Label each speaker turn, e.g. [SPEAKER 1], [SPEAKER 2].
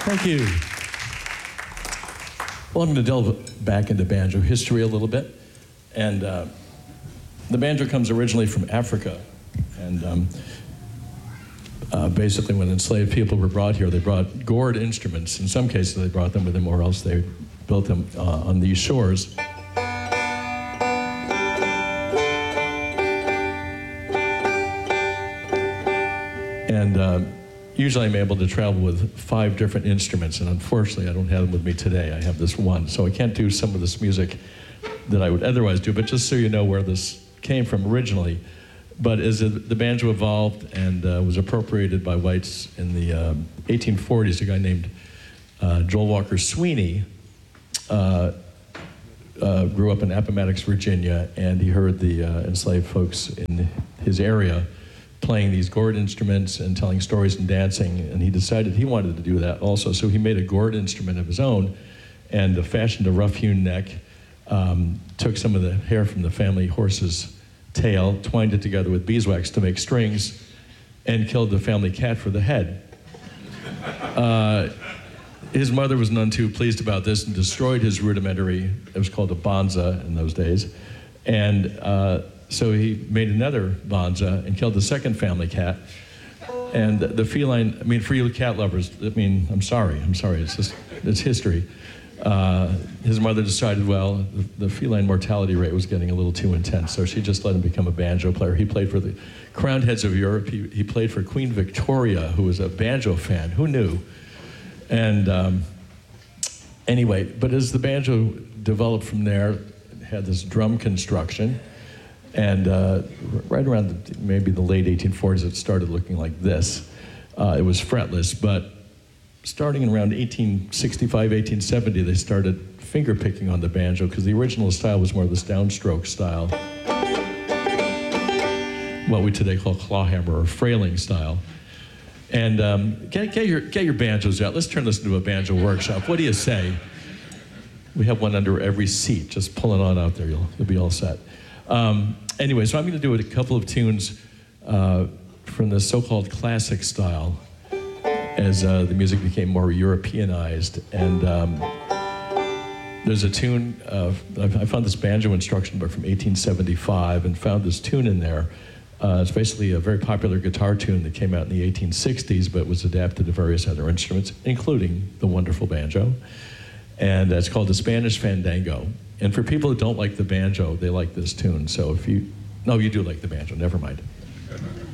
[SPEAKER 1] Thank you. Well, I'm going to delve back into banjo history a little bit. And the banjo comes originally from Africa. And basically, when enslaved people were brought here, they brought gourd instruments. In some cases, they brought them with them, or else they built them on these shores. And usually I'm able to travel with 5 different instruments, and unfortunately I don't have them with me today. I have this one, so I can't do some of this music that I would otherwise do, but just so you know where this came from originally. But as the banjo evolved and was appropriated by whites in the 1840s, a guy named Joel Walker Sweeney grew up in Appomattox, Virginia, and he heard the enslaved folks in his area playing these gourd instruments and telling stories and dancing, and he decided he wanted to do that also. So he made a gourd instrument of his own and fashioned a rough-hewn neck, took some of the hair from the family horse's tail, twined it together with beeswax to make strings, and killed the family cat for the head. His mother was none too pleased about this and destroyed his rudimentary, it was called a bonza in those days, and so he made another bonza and killed the second family cat. And the feline, I mean, for you cat lovers, I mean, I'm sorry, it's history. His mother decided, well, the feline mortality rate was getting a little too intense, so she just let him become a banjo player. He played for the crowned heads of Europe. He played for Queen Victoria, who was a banjo fan. Who knew? And anyway, but as the banjo developed from there, it had this drum construction. And right around maybe the late 1840s, it started looking like this. It was fretless, but starting in around 1865, 1870, they started finger picking on the banjo because the original style was more this downstroke style, what we today call clawhammer or frailing style. And get your banjos out. Let's turn this into a banjo workshop. What do you say? We have one under every seat. Just pull it on out there. You'll be all set. Anyway, so I'm going to do a couple of tunes from the so-called classic style as the music became more Europeanized. And there's a tune, I found this banjo instruction book from 1875 and found this tune in there. It's basically a very popular guitar tune that came out in the 1860s, but was adapted to various other instruments, including the wonderful banjo. And it's called the Spanish Fandango. And for people who don't like the banjo, they like this tune. So if you do like the banjo, never mind.